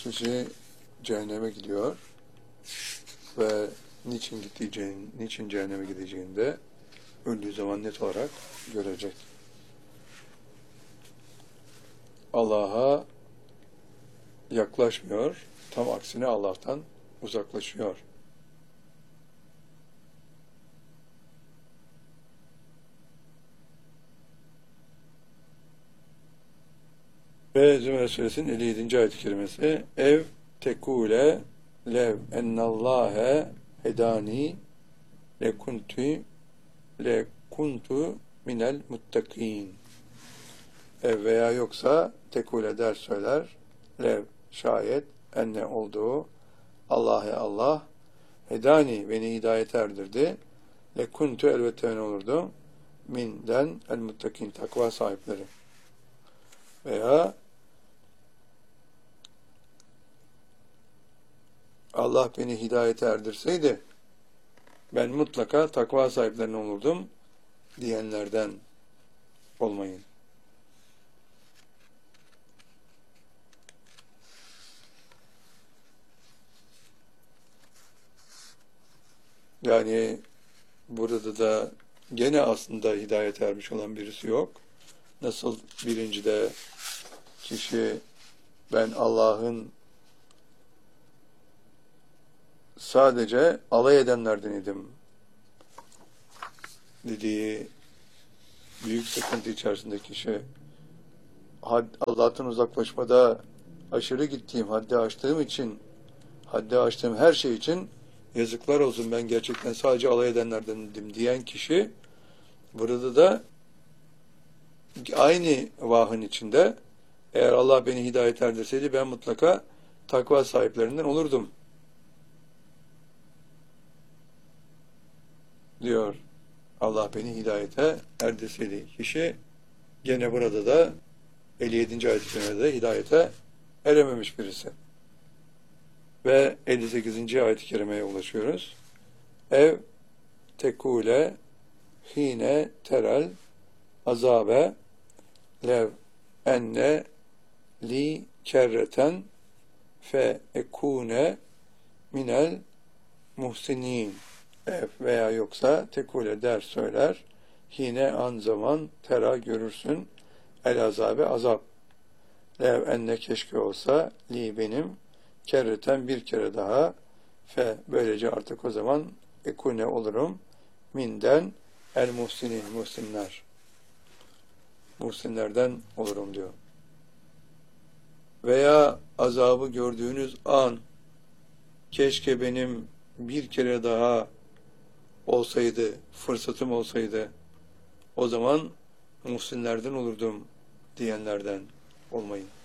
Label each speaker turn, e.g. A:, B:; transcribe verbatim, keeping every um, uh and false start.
A: Kişi cehenneme gidiyor ve niçin gideceğini, niçin cehenneme gideceğini de öldüğü zaman net olarak görecek. Allah'a yaklaşmıyor, tam aksine Allah'tan uzaklaşıyor. Ve Zümer Suresinin elli yedinci ayet-i kerimesi ev tekule lev ennallâhe hedâni lekuntu lekuntu minel muttakîn. Ev veya yoksa tekule der söyler lev şayet enne olduğu Allah'e Allah hedani beni hidayet erdirdi lekuntu elbette ben olurdu minden el muttakin takva sahipleri veya Allah beni hidayete erdirseydi ben mutlaka takva sahiplerine olurdum diyenlerden olmayın. Yani burada da gene aslında hidayete ermiş olan birisi yok. Nasıl birincide kişi ben Allah'ın sadece alay edenlerden idim dediği büyük sıkıntı içerisinde kişi Allah'tan uzaklaşmada aşırı gittiğim, haddi aştığım için haddi aştığım her şey için yazıklar olsun ben gerçekten sadece alay edenlerdendim diyen kişi burada da aynı vahın içinde eğer Allah beni hidayet erdirseydi ben mutlaka takva sahiplerinden olurdum diyor. Allah beni hidayete erdirseydi. Kişi gene burada da elli yedinci ayet-i kerimede hidayete erememiş birisi. Ve elli sekizinci ayet-i kerimeye ulaşıyoruz. Ev tekule hine terel azabe lev enne li kerreten fe ekune minel muhsinin. Ev veya yoksa tekule der söyler hine an zaman tera görürsün el azabe azap lev enne keşke olsa li benim kerreten bir kere daha fe böylece artık o zaman ekune olurum minden el muhsinin muhsinler muhsinlerden olurum diyor. Veya azabı gördüğünüz an keşke benim bir kere daha olsaydı, fırsatım olsaydı o zaman muhsinlerden olurdum diyenlerden olmayın.